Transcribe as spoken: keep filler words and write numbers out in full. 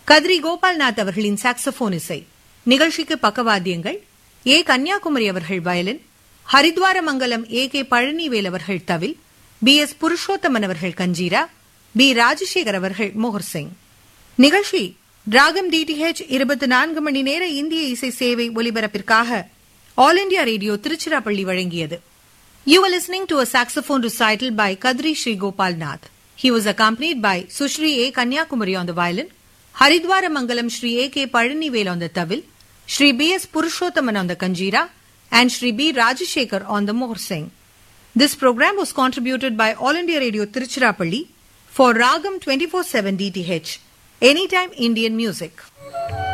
கத்ரி கோபால்நாத் அவர்களின் சாக்ஸபோன் இசை. நிகழ்ச்சிக்கு பக்கவாத்தியங்கள் ஏ கன்னியாகுமரி அவர்கள் violin, Haridwaramangalam A K Palanivel அவர்கள் தவில், பி எஸ் புருஷோத்தமன் அவர்கள் கஞ்சீரா, பி ராஜசேகர் அவர்கள் மோகர்சிங். நிகழ்ச்சி ராகம் டிடிஹெச் இருபத்தி நான்கு மணி நேர இந்திய இசை சேவை ஒலிபரப்பிற்காக ஆல் இண்டியா ரேடியோ திருச்சிராப்பள்ளி வழங்கியது. You were listening to a saxophone recital by Kadri Sri Gopal Nath. He was accompanied by Sushri A. Kanyakumari on the violin, Haridwaramangalam Shri A. K. Palanivel on the tawil, Shri B. S. Purushothaman on the kanjira, and Shri B. Rajashekar on the morsing. This program was contributed by All India Radio Tiruchirappalli for Ragam twenty-four seven D T H, Anytime Indian Music.